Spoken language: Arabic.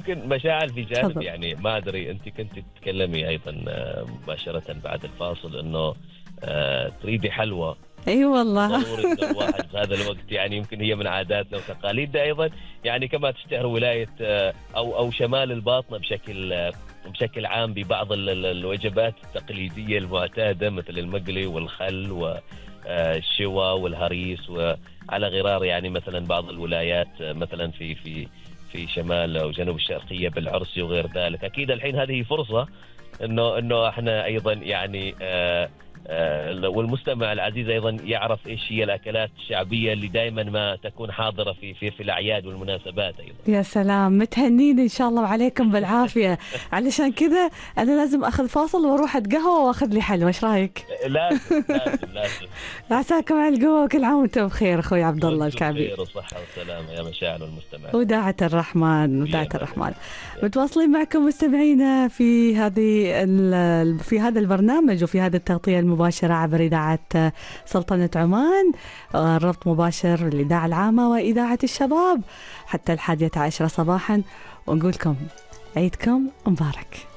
ممكن مشاعل في جانب تفضل. يعني ما ادري، انت كنت تتكلمي ايضا مباشره بعد الفاصل انه تريدي حلوى. اي والله. ضروري ان الواحد في هذا الوقت يعني يمكن هي من عاداتنا وتقاليدنا ايضا، يعني كما تشتهر ولايه او شمال الباطنه بشكل عام ببعض الوجبات التقليديه المعتاده مثل المقلي والخل والشوى والهريس وعلى غرار. يعني مثلا بعض الولايات مثلا في شمال او جنوب الشرقيه بالعرس وغير ذلك. اكيد الحين هذه فرصه انه احنا ايضا يعني والمستمع العزيز ايضا يعرف ايش هي الاكلات الشعبيه اللي دائما ما تكون حاضره في الاعياد والمناسبات ايضا. يا سلام، متهنين ان شاء الله وعليكم بالعافيه. علشان كذا انا لازم اخذ فاصل واروح اتقهوى واخذ لي حلوى، ايش رايك؟ لازم لازم لازم. عساكم على القوه وكل عام وانتم بخير اخوي عبد الله الكعبي. خير وصحه وسلامه يا مشاعر المستمع. وداعة الرحمن وداعة الرحمن. يا. متواصلين معكم مستمعينا في في هذا البرنامج وفي هذه التغطية المباشرة عبر إذاعة سلطنة عمان، الربط مباشر للإذاعة العامة وإذاعة الشباب حتى 11 صباحا، ونقولكم عيدكم مبارك.